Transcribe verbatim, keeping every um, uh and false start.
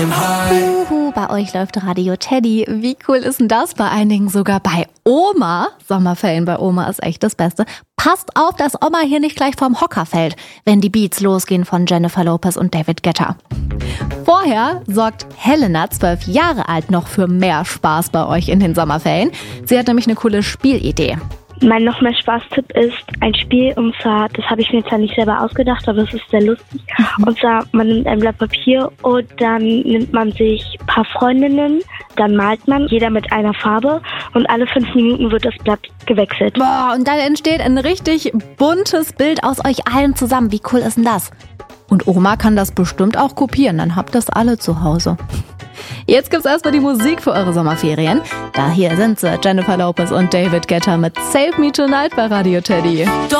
feeling high. Juhu, bei euch läuft Radio Teddy. Wie cool ist denn das? Bei einigen sogar bei Oma. Sommerferien bei Oma ist echt das Beste. Passt auf, dass Oma hier nicht gleich vom Hocker fällt, wenn die Beats losgehen von Jennifer Lopez und David Guetta. Vorher sorgt Helena, zwölf Jahre alt, noch für mehr Spaß bei euch in den Sommerferien. Sie hat nämlich eine coole Spielidee. Mein noch mehr Spaßtipp ist ein Spiel, und zwar, das habe ich mir zwar nicht selber ausgedacht, aber es ist sehr lustig. Und zwar, man nimmt ein Blatt Papier und dann nimmt man sich ein paar Freundinnen, dann malt man, jeder mit einer Farbe, und alle fünf Minuten wird das Blatt gewechselt. Boah, und dann entsteht ein richtig buntes Bild aus euch allen zusammen. Wie cool ist denn das? Und Oma kann das bestimmt auch kopieren, dann habt das alle zu Hause. Jetzt gibt's erstmal die Musik für eure Sommerferien. Da hier sind sie, Jennifer Lopez und David Guetta mit Save Me Tonight bei Radio Teddy.